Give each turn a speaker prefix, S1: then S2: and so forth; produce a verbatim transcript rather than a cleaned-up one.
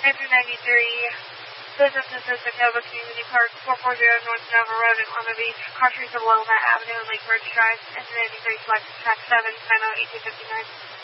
S1: nineteen ninety-three, Business District, Nova Community Park, four forty North Nova Road in Ormond Beach, Countries of Willamette Avenue and Lake Ridge Drive, nineteen ninety-three, select track seven, time out eighteen fifty-nine.